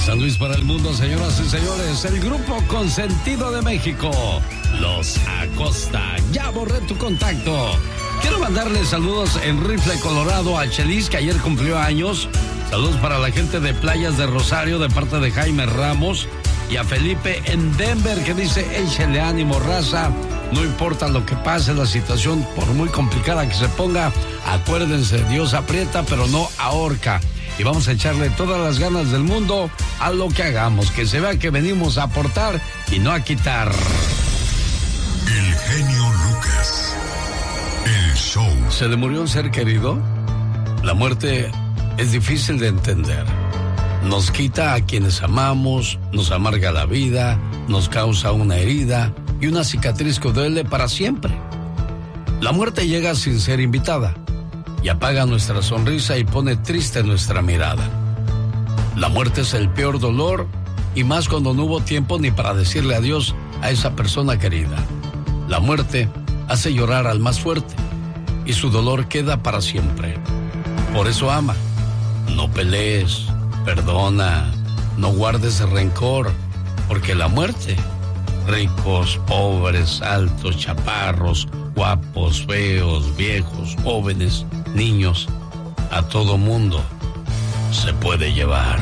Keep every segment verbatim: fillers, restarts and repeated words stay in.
San Luis para el mundo, señoras y señores, el grupo consentido de México, Los Acosta. Ya borré tu contacto. Quiero mandarle saludos en Rifle, Colorado, a Chelis, que ayer cumplió años. Saludos para la gente de Playas de Rosario, de parte de Jaime Ramos. Y a Felipe en Denver, que dice, échale ánimo, raza. No importa lo que pase, la situación, por muy complicada que se ponga, acuérdense, Dios aprieta, pero no ahorca. Y vamos a echarle todas las ganas del mundo a lo que hagamos, que se vea que venimos a aportar y no a quitar. El genio Lucas, el show. ¿Se le murió un ser querido? La muerte es difícil de entender. Nos quita a quienes amamos, nos amarga la vida, nos causa una herida y una cicatriz que duele para siempre. La muerte llega sin ser invitada y apaga nuestra sonrisa y pone triste nuestra mirada. La muerte es el peor dolor, y más cuando no hubo tiempo ni para decirle adiós a esa persona querida. La muerte hace llorar al más fuerte y su dolor queda para siempre. Por eso ama, no pelees, perdona, no guardes rencor, porque la muerte, ricos, pobres, altos, chaparros, guapos, feos, viejos, jóvenes, niños, a todo mundo se puede llevar.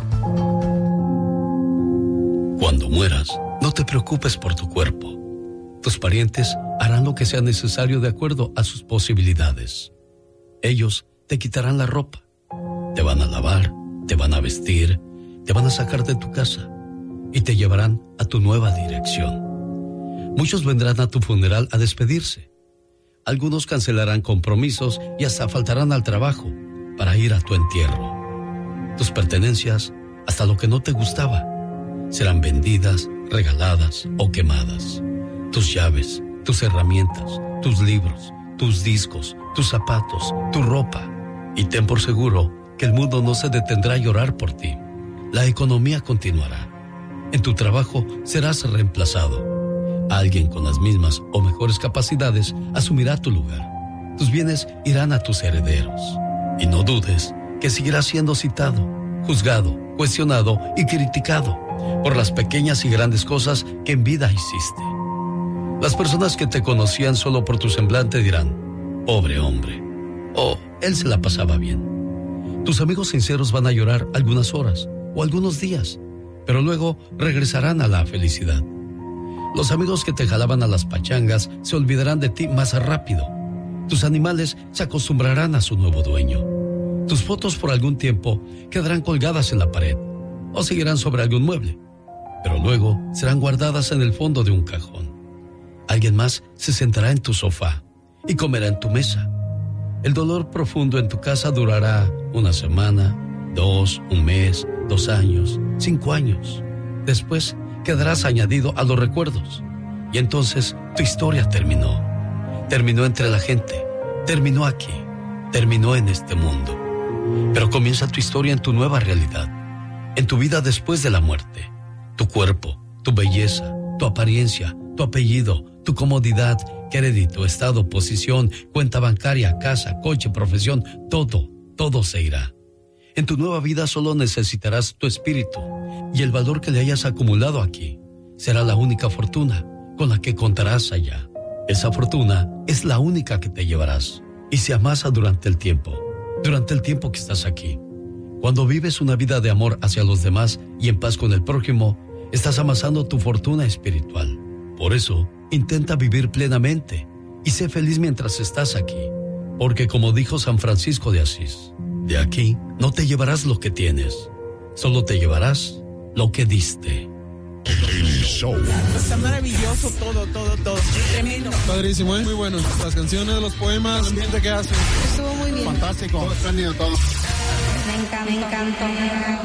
Cuando mueras, no te preocupes por tu cuerpo. Tus parientes harán lo que sea necesario de acuerdo a sus posibilidades. Ellos te quitarán la ropa, te van a lavar, te van a vestir, te van a sacar de tu casa y te llevarán a tu nueva dirección. Muchos vendrán a tu funeral a despedirse. Algunos cancelarán compromisos y hasta faltarán al trabajo para ir a tu entierro. Tus pertenencias, hasta lo que no te gustaba, serán vendidas, regaladas o quemadas. Tus llaves, tus herramientas, tus libros, tus discos, tus zapatos, tu ropa. Y ten por seguro que el mundo no se detendrá a llorar por ti. La economía continuará. En tu trabajo serás reemplazado. Alguien con las mismas o mejores capacidades asumirá tu lugar. Tus bienes irán a tus herederos. Y no dudes que seguirás siendo citado, juzgado, cuestionado y criticado por las pequeñas y grandes cosas que en vida hiciste. Las personas que te conocían solo por tu semblante dirán, pobre hombre, o él se la pasaba bien. Tus amigos sinceros van a llorar algunas horas o algunos días, pero luego regresarán a la felicidad. Los amigos que te jalaban a las pachangas se olvidarán de ti más rápido. Tus animales se acostumbrarán a su nuevo dueño. Tus fotos por algún tiempo quedarán colgadas en la pared o seguirán sobre algún mueble, pero luego serán guardadas en el fondo de un cajón. Alguien más se sentará en tu sofá y comerá en tu mesa. El dolor profundo en tu casa durará una semana, dos, un mes, dos años, cinco años. Después quedarás añadido a los recuerdos y entonces tu historia terminó. Terminó entre la gente, terminó aquí, terminó en este mundo. Pero comienza tu historia en tu nueva realidad, en tu vida después de la muerte. Tu cuerpo, tu belleza, tu apariencia, tu apellido, tu comodidad, crédito, estado, posición, cuenta bancaria, casa, coche, profesión, todo, todo se irá. En tu nueva vida solo necesitarás tu espíritu y el valor que le hayas acumulado aquí será la única fortuna con la que contarás allá. Esa fortuna es la única que te llevarás y se amasa durante el tiempo, durante el tiempo que estás aquí. Cuando vives una vida de amor hacia los demás y en paz con el prójimo, estás amasando tu fortuna espiritual. Por eso, intenta vivir plenamente y sé feliz mientras estás aquí. Porque como dijo San Francisco de Asís, de aquí no te llevarás lo que tienes, solo te llevarás lo que diste. El show. Está maravilloso todo, todo, todo. Tremendo. Padrísimo, ¿eh? Muy bueno. Las canciones, los poemas, el ambiente que hacen. Estuvo muy bien. Fantástico. Todo espléndido todo. Me encanta, me encanta.